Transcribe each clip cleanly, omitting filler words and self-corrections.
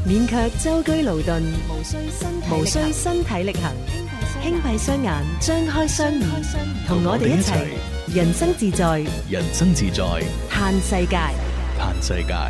免卻舟車勞頓，無需身體力行，輕閉雙眼，張開雙耳，同我哋一齊人生自在， 人生自在， 嘆世界， 嘆世界。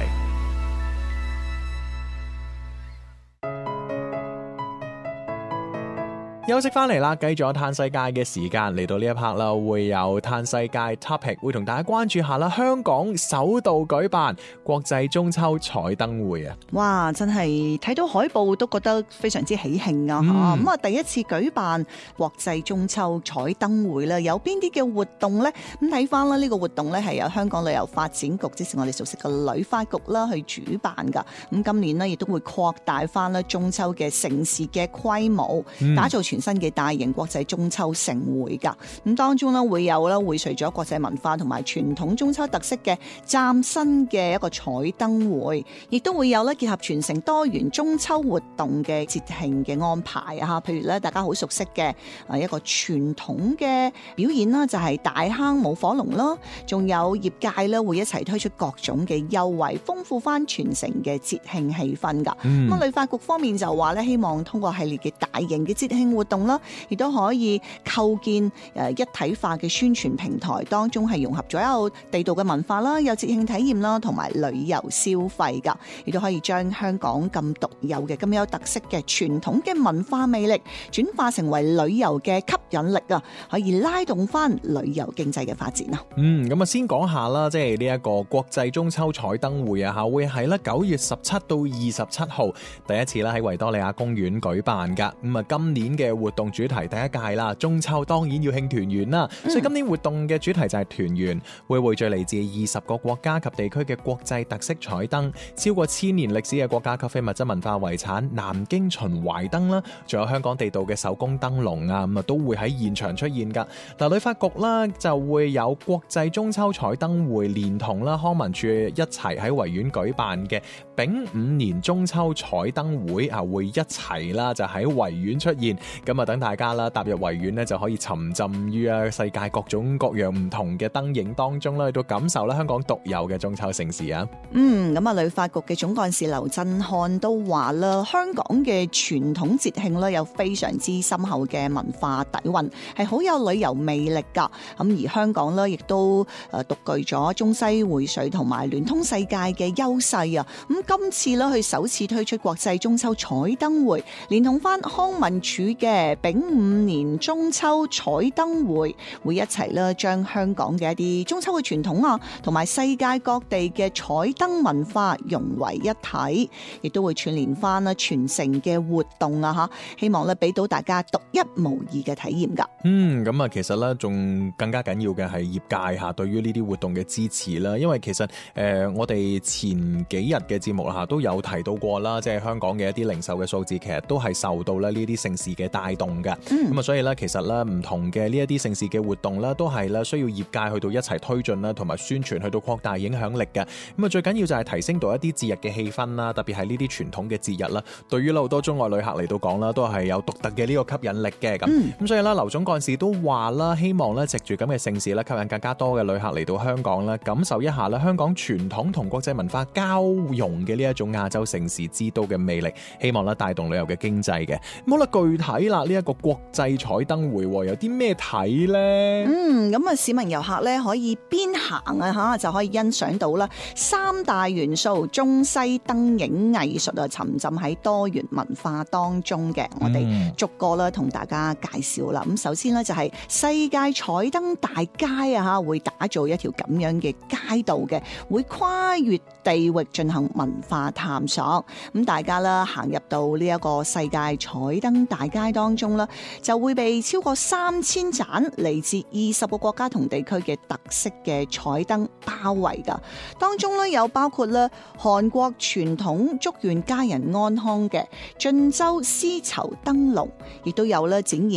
休息翻嚟啦，繼續有嘆世界嘅時間嚟到呢一 part 啦，會有嘆世界 topic， 會同大家關注下啦。香港首度舉辦國際中秋彩燈會啊！ 哇，真係睇到海報都覺得非常之喜慶啊！咁第一次舉辦國際中秋彩燈會咧，有邊啲嘅活動呢？咁睇翻啦，呢個活動咧係由香港旅遊發展局，即是我哋熟悉嘅旅發局啦，去主辦噶。咁今年呢，亦都會擴大翻啦中秋嘅盛事嘅規模，打造全新嘅大型國際中秋盛會噶，咁當中咧會有啦匯萃咗國際文化同埋傳統中秋特色嘅嶄新嘅一個彩燈會，亦都會有咧結合傳承多元中秋活動嘅節慶嘅安排啊！譬如咧大家好熟悉嘅一個傳統嘅表演啦，就係大坑舞火龍啦，仲有業界咧會一齊推出各種嘅優惠，豐富翻全城嘅節慶氣氛噶。咁旅發局方面就話咧，希望通過系列嘅大型嘅節慶活動啦，亦都可以構建一體化嘅宣傳平台，當中係融合咗有地道嘅文化啦，有節慶體驗啦，同埋旅遊消費噶，亦都可以將香港咁獨有嘅咁有特色嘅傳統嘅文化魅力轉化成為旅遊嘅吸引力啊，可以拉動翻旅遊經濟嘅發展啊。 咁啊先講下啦，即係呢一個國際中秋彩燈會啊，會喺咧9月17到27號第一次啦喺維多利亞公園舉辦噶。咁啊今年嘅活動主題第一屆啦，中秋當然要慶團圓啦，所以今年活動嘅主題就係團圓，會匯聚嚟自20個國家及地區嘅國際特色彩燈，超過1000年歷史嘅國家級非物質文化遺產南京秦淮燈啦，仲有香港地道嘅手工燈籠啊，咁啊都會喺現場出現噶。嗱，旅發局啦就會有國際中秋彩燈會，連同啦康文署一齊喺維園舉辦嘅丙午年中秋彩燈會啊，會一齊啦就喺維園出現，咁啊等大家啦踏入維園咧就可以沉浸於世界各種各樣唔同嘅燈影當中啦，去到感受啦香港獨有嘅中秋盛事啊。 咁啊旅發局嘅總幹事劉振漢都話啦，香港嘅傳統節慶咧有非常之深厚嘅文化底蘊，係好有旅遊魅力噶。咁而香港咧亦都獨具咗中西薈萃同埋聯通世界嘅優勢啊。咁今次咧佢首次推出國際中秋彩燈會，連同翻康文署嘅丙午年中秋彩燈會，會一齊咧將香港嘅一啲中秋嘅傳統啊，同埋世界各地嘅彩燈文化融為一體，亦都會串聯翻啦全城嘅活動啊吓，希望咧俾到大家獨一無二嘅體驗噶。 咁啊其實咧仲更加緊要嘅係業界吓對於呢啲活動嘅支持啦，因為其實我哋前幾日嘅節目吓都有提到過啦，即係香港嘅一啲零售嘅數字其實都係受到咧呢啲盛事嘅帶動嘅。咁啊所以咧其實咧唔同嘅呢一啲盛事嘅活動咧都係咧需要業界去到一齊推進啦，同埋宣傳去到擴大影響力嘅。咁啊最緊要就係提升到一啲節日嘅氣氛啦，特別係呢啲傳統嘅節日啦，對於好多中外旅客嚟到講啦，都係有獨特嘅呢個吸引力嘅。咁所以咧劉總幹事都話啦，希望咧藉住咁嘅盛事咧，吸引更加多嘅旅客嚟到香港啦，感受一下咧香港傳統同國際文化交融嘅呢一種亞洲盛事之都嘅魅力，希望咧帶動旅遊嘅經濟嘅。咁好啦，具體啦呢一個國際彩燈會有啲咩睇呢？ 咁啊市民遊客咧可以邊行啊吓，就可以欣賞到啦3大元素中西燈影藝術啊，沉浸喺多元文化當中嘅。我哋逐個啦同大家介紹啦。咁首先呢，就係世界彩燈大街啊吓，會打造一條咁樣嘅街道嘅，會跨越地域進行文化探索。咁大家啦行入到呢一個世界彩燈大街當中啦，就會被超過3000盞嚟自20個國家同地區嘅特色嘅彩燈包圍噶。當中咧有包括咧韓國傳統祝願家人安康嘅晉州絲綢燈籠，亦都有咧展現